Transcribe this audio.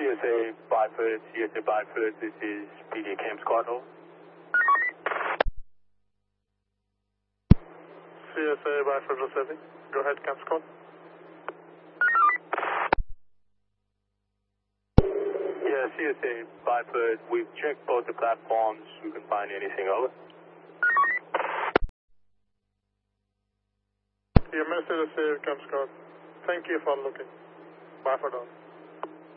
CSA Byford, this is PD Camp Squad Hall. CSA Byford receiving. Go ahead, Camp Squad. Yeah, CSA Byford, we've checked both the platforms. We can find anything over. Your message received, Camp Squad. Thank you for looking. Byford on.